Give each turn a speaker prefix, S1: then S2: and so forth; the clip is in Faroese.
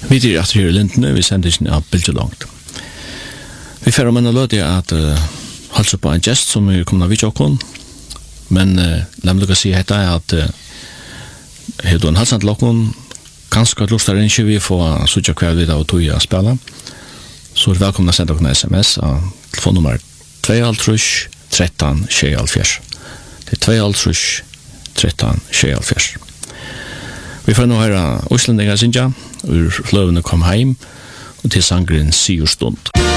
S1: Vi er etter her i Lindene, vi sender ikke av bildet langt. Vi får om en løte at holde på en gest som er kommet av vidtjokken, men la meg lukke si dette at har du en halsand lokken, kanskje at lustar ikke vi får sutja hver videre og tog å spille, så er velkommen å sende dere en sms av telefonnummer 2 13 24. Det er 2 13 24. Vi får nå høre Øslandinger Sindja, hvor fløvene kom hjem, og til sangren Sier stund.